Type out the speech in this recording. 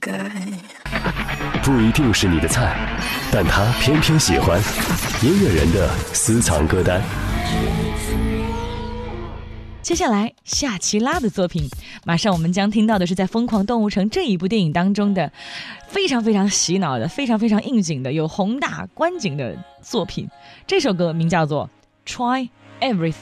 不一定是你的菜，但他偏偏喜欢。音乐人的私藏歌单。 接下来夏奇拉的作品，马上我们将听到的是在《疯狂动物城》这一部电影当中的非常非常洗脑的、非常非常应景的、有宏大观景的作品。这首歌名叫做《Try Everything》。